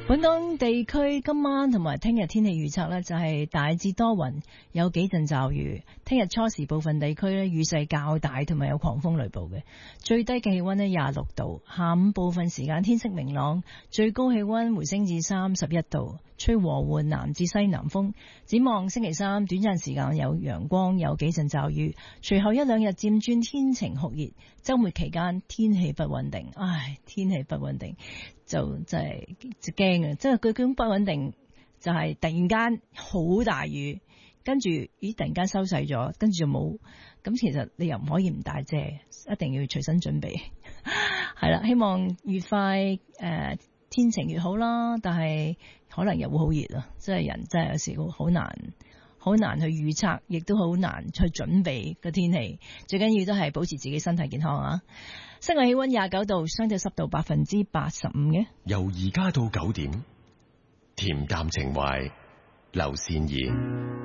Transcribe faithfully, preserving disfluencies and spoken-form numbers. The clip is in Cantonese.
本港地區今晚同埋聽日天氣預測呢，就係大致多雲，有幾陣驟雨。聽日初時部分地區呢，雨勢較大，同埋有狂風雷暴嘅。最低嘅氣溫呢，廿六度，下午部分時間天色明朗，最高氣溫回升至三十一度，吹和緩南至西南風。展望星期三短暫時間有陽光，有幾陣驟雨，隨後一兩日漸轉天晴酷熱。周末期間天氣不穩定，唉，天氣不穩定。就真係就驚啊！即係佢咁不穩定，就係突然間好大雨，跟住咦突然間收細咗，跟住就冇。咁其實你又唔可以唔帶遮，一定要隨身準備。係啦，希望越快誒、呃、天晴越好啦。但係可能又會好熱啊！即係人真係有時好難，好難去預測，亦都好難去準備個天氣。最緊要都係保持自己身體健康啊！室外氣溫廿九度，相對濕度百分之八十五嘅。 由而家到九點，恬淡情懷，劉善儀。